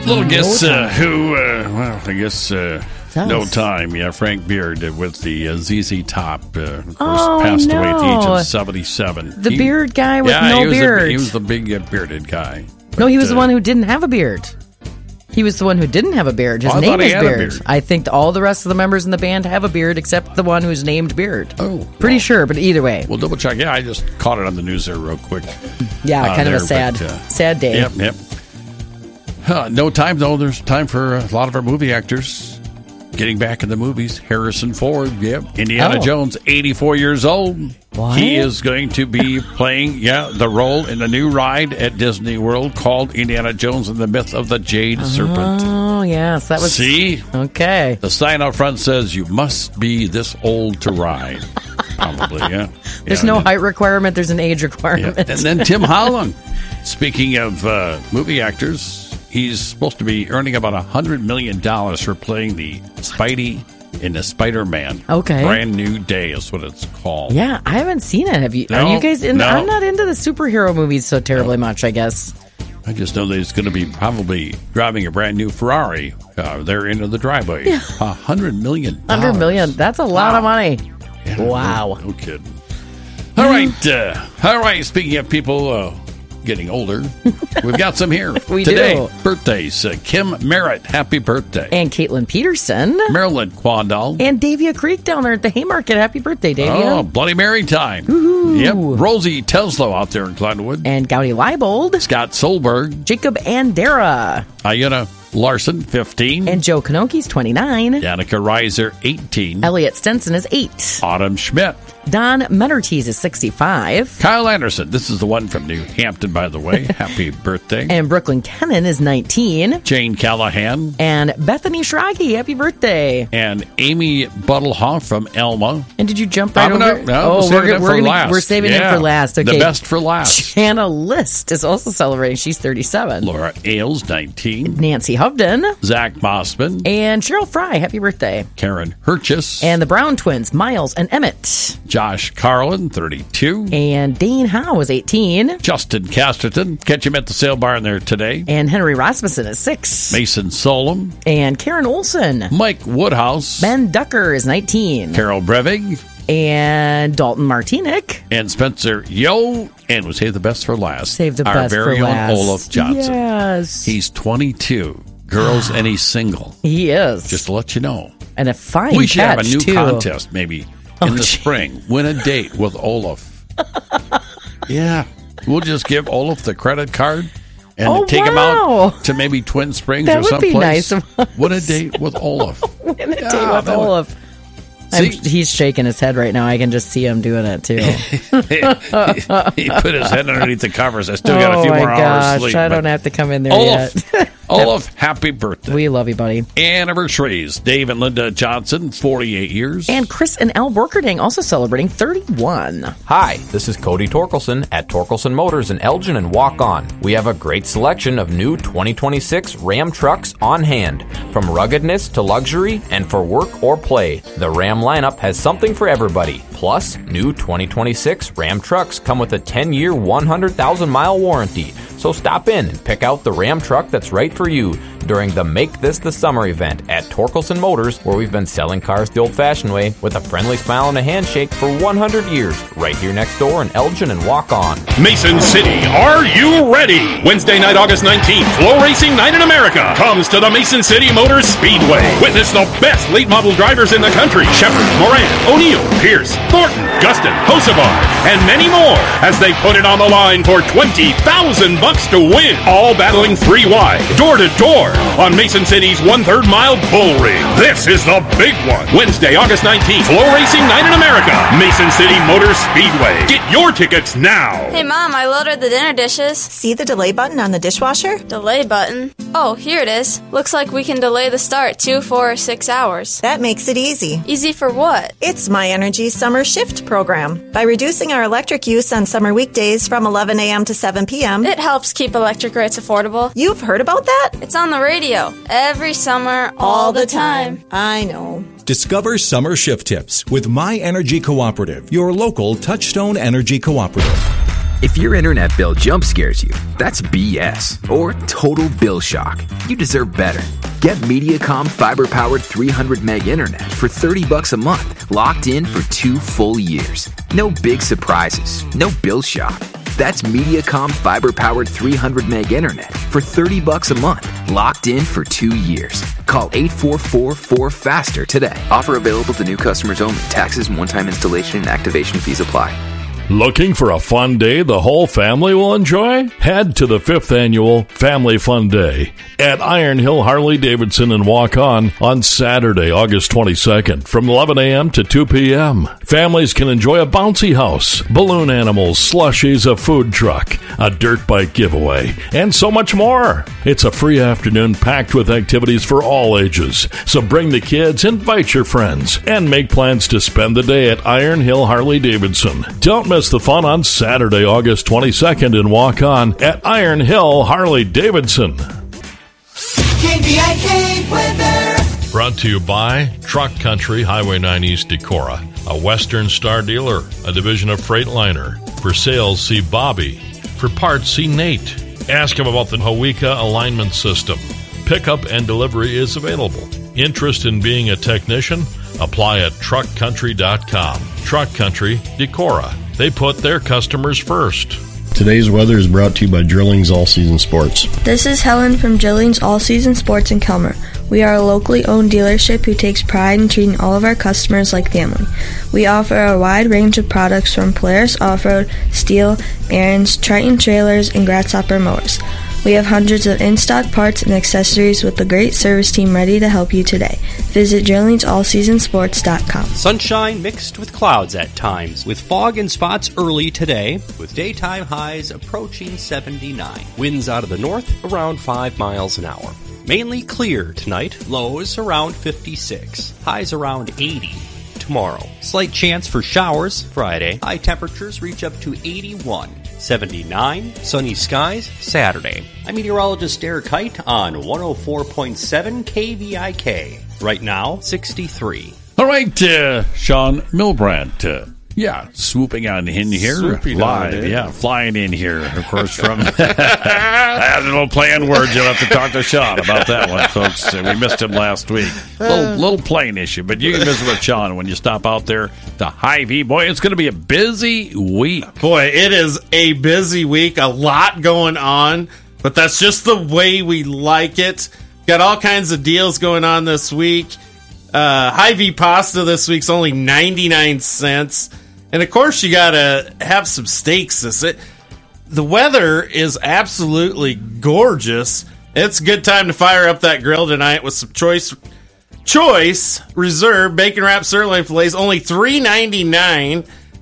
Little guess who, I guess No Time. Yeah, Frank Beard with the ZZ Top. Of course, passed away at the age of 77. The beard guy with no beard. He was the big bearded guy. No, he was the one who didn't have a beard. He was the one who didn't have a beard. His name is Beard. I think all the rest of the members in the band have a beard except the one who's named Beard. Pretty sure, but either way. We'll double check. Yeah, I just caught it on the news there real quick. Yeah, kind of a sad day. Yep. No time, though. There's time for a lot of our movie actors getting back in the movies. Harrison Ford, Indiana Jones, 84 years old. What? He is going to be playing, the role in the new ride at Disney World called Indiana Jones and the Myth of the Jade Serpent. Oh, yes. That was... See? Okay. The sign out front says, you must be this old to ride. Probably, yeah. There's no height requirement. There's an age requirement. Yeah. And then Tim Holland. Speaking of movie actors... He's supposed to be earning about $100 million for playing the Spidey in the Spider-Man. Okay. Brand New Day is what it's called. Yeah, I haven't seen it. Have you? No, are you guys in? No. I'm not into the superhero movies so terribly much, I guess. I just know that he's going to be probably driving a brand new Ferrari there into the driveway. Yeah. $100 million. $100 million. That's a lot of money. Yeah, wow. No kidding. All right. Speaking of people getting older, we've got some here today. Do. Birthdays. Kim Merritt, happy birthday. And Caitlin Peterson. Marilyn Quandall. And Davia Creek down there at the Haymarket. Happy birthday, Davia. Oh, Bloody Mary time. Woo-hoo. Yep. Rosie Teslow out there in Glenwood. And Gowdy Leibold. Scott Solberg. Jacob Andera. Ayana Larson, 15. And Joe Kanoki's 29. Danica Reiser, 18. Elliot Stenson is 8. Autumn Schmidt. Don Mennertees is 65. Kyle Anderson. This is the one from New Hampton, by the way. Happy birthday. And Brooklyn Kennan is 19. Jane Callahan. And Bethany Schrage. Happy birthday. And Amy Buttlehoff from Elma. And did you jump right over? No, we're saving him for last. Okay. The best for last. Hannah List is also celebrating. She's 37. Laura Ailes, 19. Nancy Hovden. Zach Mossman. And Cheryl Fry. Happy birthday. Karen Herchis. And the Brown twins, Miles and Emmett. Josh Carlin, 32. And Dane Howe is 18. Justin Casterton. Catch him at the sale barn there today. And Henry Rasmussen is 6. Mason Solom. And Karen Olson. Mike Woodhouse. Ben Ducker is 19. Carol Brevig. And Dalton Martinick. And Spencer Yo. And we'll save the best for last. Save the best for last. Our very own Olaf Johnson. Yes. He's 22. Girls, and he's single. He is. Just to let you know. And a fine We should have a new too. contest maybe in the spring. Win a date with Olaf. Yeah. We'll just give Olaf the credit card and take him out to maybe Twin Springs that or someplace. Would be nice of us. Win a date with Olaf. Win a date with Olaf. He's shaking his head right now. I can just see him doing it, too. He put his head underneath the covers. I still got a few more hours sleep. I don't have to come in there yet. Olaf, happy birthday. We love you, buddy. Anniversaries. Dave and Linda Johnson, 48 years. And Chris and Al Borkerding also celebrating 31. Hi, this is Cody Torkelson at Torkelson Motors in Elgin and Walk On. We have a great selection of new 2026 Ram trucks on hand. From ruggedness to luxury and for work or play, the Ram lineup has something for everybody. Plus, new 2026 Ram trucks come with a 10-year, 100,000-mile warranty. So stop in and pick out the Ram truck that's right for you during the Make This the Summer event at Torkelson Motors, where we've been selling cars the old-fashioned way with a friendly smile and a handshake for 100 years, right here next door in Elgin and Walk On. Mason City, are you ready? Wednesday night, August 19th, Flow Racing Night in America comes to the Mason City Motor Speedway. Witness the best late model drivers in the country: Shepard, Moran, O'Neill, Pierce, Thornton, Gustin, Hocevar, and many more as they put it on the line for $20,000 to win. All battling 3 wide, door to door on Mason City's 1/3 mile bull ring. This is the big one. Wednesday, August 19th, Flow Racing Night in America, Mason City Motor Speedway. Get your tickets now. Hey Mom, I loaded the dinner dishes. See the delay button on the dishwasher? Delay button? Oh, here it is. Looks like we can delay the start 2, 4, or 6 hours. That makes it easy. Easy for what? It's My Energy Summer Shift program. By reducing our electric use on summer weekdays from 11 a.m. to 7 p.m., it helps keep electric rates affordable. You've heard about that? It's on the radio. Every summer, all the time. I know. Discover summer shift tips with My Energy Cooperative, your local Touchstone Energy Cooperative. If your internet bill jump scares you, that's BS or total bill shock. You deserve better. Get Mediacom fiber-powered 300 meg internet for $30 a month, locked in for 2 full years. No big surprises, no bill shock. That's Mediacom fiber-powered 300 meg internet for $30 a month, locked in for 2 years. Call 844-4FASTER today. Offer available to new customers only. Taxes and one-time installation and activation fees apply. Looking for a fun day the whole family will enjoy? Head to the 5th Annual Family Fun Day at Iron Hill Harley-Davidson and Walk On Saturday, August 22nd from 11 a.m. to 2 p.m. Families can enjoy a bouncy house, balloon animals, slushies, a food truck, a dirt bike giveaway, and so much more. It's a free afternoon packed with activities for all ages. So bring the kids, invite your friends, and make plans to spend the day at Iron Hill Harley-Davidson. Don't miss the fun on Saturday, August 22nd and Walk On at Iron Hill Harley-Davidson. KVIK weather. Brought to you by Truck Country, Highway 9 East Decorah, a Western Star dealer, a division of Freightliner. For sales, see Bobby. For parts, see Nate. Ask him about the Hawika alignment system. Pickup and delivery is available. Interest in being a technician? Apply at truckcountry.com. Truck Country, Decorah. They put their customers first. Today's weather is brought to you by Drillings All Season Sports. This is Helen from Drillings All Season Sports in Kelmer. We are a locally owned dealership who takes pride in treating all of our customers like family. We offer a wide range of products from Polaris Off-Road, Steel, Aaron's, Triton trailers, and Grasshopper mowers. We have hundreds of in-stock parts and accessories with a great service team ready to help you today. Visit DrillingsAllSeasonSports.com. Sunshine mixed with clouds at times, with fog and spots early today, with daytime highs approaching 79. Winds out of the north around 5 miles an hour. Mainly clear tonight, lows around 56, highs around 80 tomorrow. Slight chance for showers Friday. High temperatures reach up to 81. 79, sunny skies Saturday. I'm meteorologist Derek Height on 104.7 KVIK. Right now, 63. All right, Sean Milbrandt. Swooping on in here live. Flying in here, of course, from I had a little play on words. You'll have to talk to Sean about that one, folks. We missed him last week. Little plane issue, but you can visit with Sean when you stop out there to Hy-Vee. Boy, it's going to be a busy week. Boy, it is a busy week. A lot going on, but that's just the way we like it. Got all kinds of deals going on this week. Hy-Vee pasta this week's only 99 cents. And, of course, you got to have some steaks. The weather is absolutely gorgeous. It's a good time to fire up that grill tonight with some choice reserve bacon wrapped sirloin fillets. Only $3.99.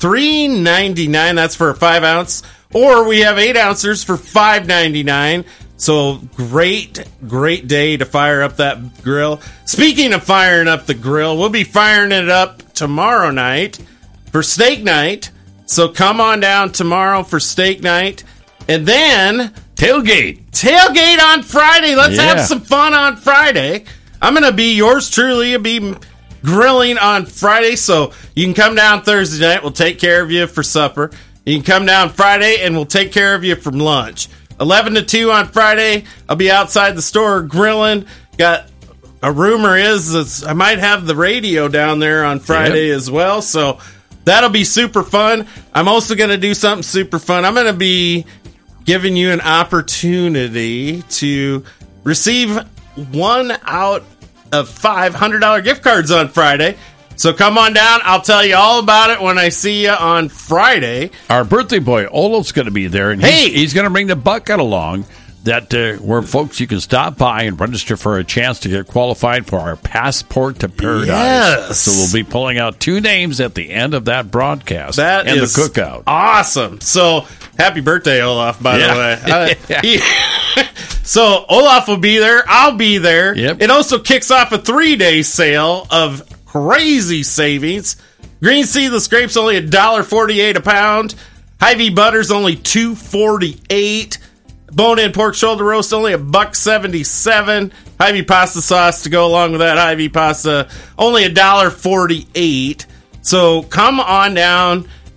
$3.99. That's for a 5-ounce. Or we have 8 ounces for $5.99. So great day to fire up that grill. Speaking of firing up the grill, we'll be firing it up tomorrow night for steak night. So come on down tomorrow for steak night. And then tailgate on Friday. Let's have some fun on Friday. I'm going to be yours truly. I'll be grilling on Friday. So you can come down Thursday night. We'll take care of you for supper. You can come down Friday and we'll take care of you from lunch. 11 to 2 on Friday. I'll be outside the store grilling. Got a rumor is I might have the radio down there on Friday as well. So that'll be super fun. I'm also going to do something super fun. I'm going to be giving you an opportunity to receive 1 out of 5 $100 gift cards on Friday. So come on down. I'll tell you all about it when I see you on Friday. Our birthday boy, Olaf's going to be there. And he's going to bring the bucket along where folks you can stop by and register for a chance to get qualified for our Passport to Paradise. Yes. So we'll be pulling out 2 names at the end of that broadcast. That is the cookout. Awesome. So happy birthday, Olaf, by the way. So Olaf will be there. I'll be there. Yep. It also kicks off a 3-day sale of crazy savings. Green seedless grapes only $1.48 a pound. Hy-Vee butter's only $2.48. Bone-in pork shoulder roast only $1.77. Hy-Vee pasta sauce to go along with that Hy-Vee pasta only $1.48. So come on down.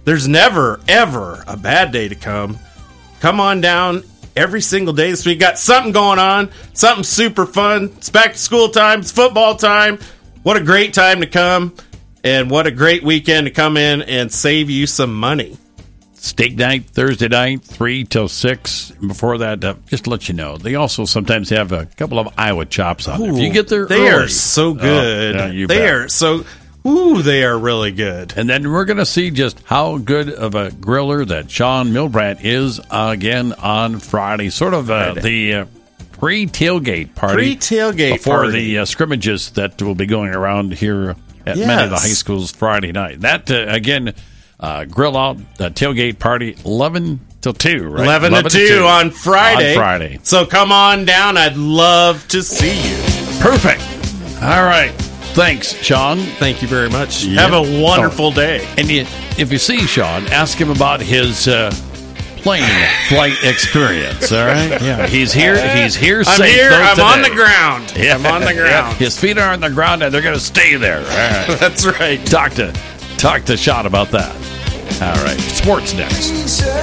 there's never, ever a bad day to come. Come on down every single day this week. Got something going on, something super fun. It's back to school time. It's football time. What a great time to come, and what a great weekend to come in and save you some money. Steak night, Thursday night, 3 till 6. Before that, just to let you know, they also sometimes have a couple of Iowa chops on there. If you get there they early, are so good. They bet. Are so... Ooh, they are really good. And then we're going to see just how good of a griller that Sean Milbrandt is again on Friday. Sort of the pre-tailgate party. Pre-tailgate before party. the scrimmages that will be going around here at many of the high schools Friday night. That, again, grill out, the tailgate party, 11 till 2, right? 11 to 2 on Friday. So come on down. I'd love to see you. Perfect. All right. Thanks, Sean. Thank you very much. Yep. Have a wonderful day. And if you see Sean, ask him about his plane flight experience. All right? Yeah, he's here. He's here. I'm safe here. I'm today. on the ground. Yeah. I'm on the ground. His feet are on the ground, and they're going to stay there. All right. That's right. Talk to Sean about that. All right. Sports next.